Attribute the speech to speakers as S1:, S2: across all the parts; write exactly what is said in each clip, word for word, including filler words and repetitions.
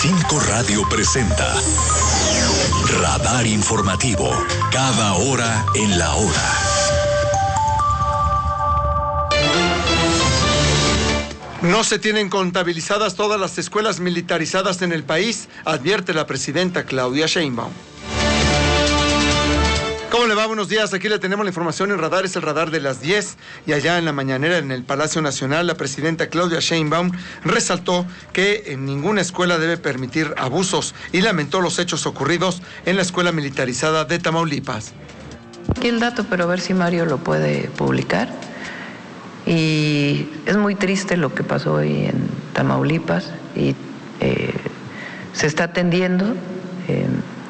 S1: Cinco Radio presenta Radar Informativo, cada hora en la hora.
S2: No se tienen contabilizadas todas las escuelas militarizadas en el país, advierte la presidenta Claudia Sheinbaum. ¿Cómo le va? Buenos días. Aquí le tenemos la información en Radar, es el Radar de las diez. Y allá en la mañanera en el Palacio Nacional, la presidenta Claudia Sheinbaum resaltó que en ninguna escuela debe permitir abusos y lamentó los hechos ocurridos en la escuela militarizada de Tamaulipas.
S3: Aquí el dato, pero a ver si Mario lo puede publicar. Y es muy triste lo que pasó hoy en Tamaulipas y eh, se está atendiendo. Eh,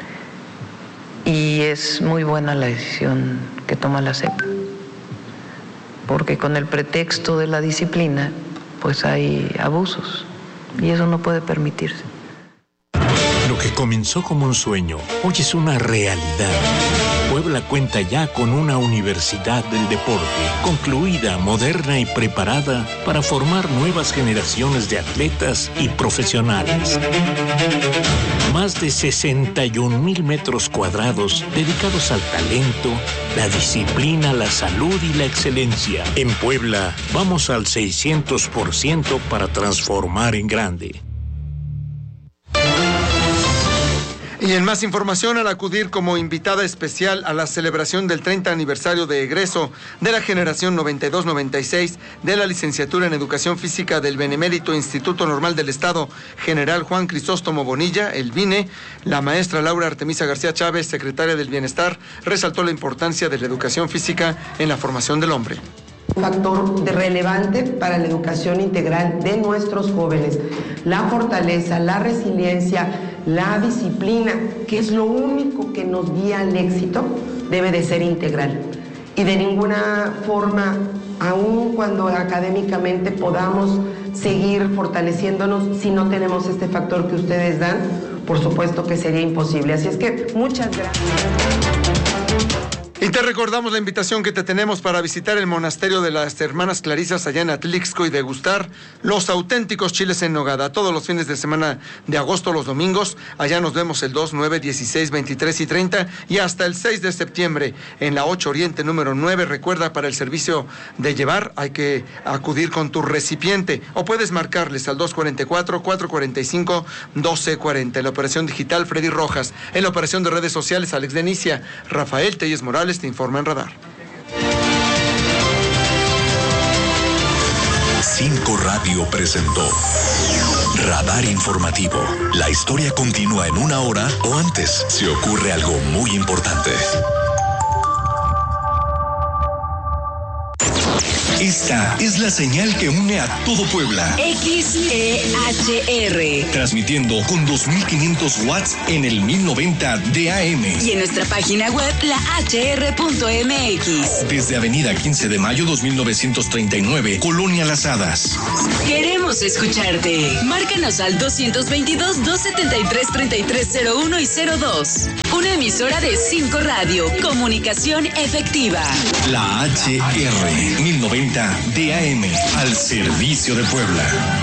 S3: Y es muy buena la decisión que toma la S E P, porque con el pretexto de la disciplina, pues hay abusos, y eso no puede permitirse.
S4: Lo que comenzó como un sueño, hoy es una realidad. Puebla cuenta ya con una universidad del deporte, concluida, moderna y preparada para formar nuevas generaciones de atletas y profesionales. Más de sesenta y un mil metros cuadrados dedicados al talento, la disciplina, la salud y la excelencia. En Puebla, vamos al seiscientos por ciento para transformar en grande.
S2: Y en más información, al acudir como invitada especial a la celebración del treinta aniversario de egreso de la generación noventa y dos noventa y seis de la licenciatura en Educación Física del Benemérito Instituto Normal del Estado, General Juan Crisóstomo Bonilla, el B I N E, la maestra Laura Artemisa García Chávez, secretaria del Bienestar, resaltó la importancia de la educación física en la formación del hombre.
S5: Un factor de relevante para la educación integral de nuestros jóvenes. La fortaleza, la resiliencia, la disciplina, que es lo único que nos guía al éxito, debe de ser integral. Y de ninguna forma, aun cuando académicamente podamos seguir fortaleciéndonos, si no tenemos este factor que ustedes dan, por supuesto que sería imposible. Así es que muchas gracias.
S2: Y te recordamos la invitación que te tenemos para visitar el monasterio de las Hermanas Clarisas allá en Atlixco y degustar los auténticos chiles en nogada. Todos los fines de semana de agosto, los domingos, allá nos vemos el dos, nueve, dieciséis, veintitrés y treinta y hasta el seis de septiembre en la ocho Oriente número nueve. Recuerda, para el servicio de llevar hay que acudir con tu recipiente o puedes marcarles al dos cuarenta y cuatro, cuatrocientos cuarenta y cinco, doce cuarenta. En la operación digital, Freddy Rojas. En la operación de redes sociales, Alex Denicia. Rafael Telles Morales te informa en Radar.
S1: Cinco Radio presentó Radar Informativo. La historia continúa en una hora o antes si ocurre algo muy importante. Esta es la señal que une a todo Puebla.
S6: X E H R.
S1: Transmitiendo con dos mil quinientos watts en el mil noventa de A M.
S6: Y en nuestra página web, la H R punto M X.
S1: Desde Avenida quince de mayo dos mil novecientos treinta y nueve, Colonia Las Hadas.
S6: Queremos escucharte. Márcanos al dos veintidós, doscientos setenta y tres, treinta y tres cero uno y cero dos. Una emisora de Cinco Radio. Comunicación efectiva.
S1: La H R mil noventa de A M al servicio de Puebla.